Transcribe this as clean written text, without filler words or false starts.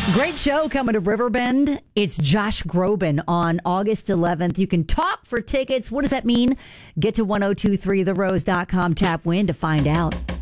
Great show coming to Riverbend. It's Josh Groban on August 11th. You can talk for tickets. What does that mean? Get to 1023therose.com, tap win to find out.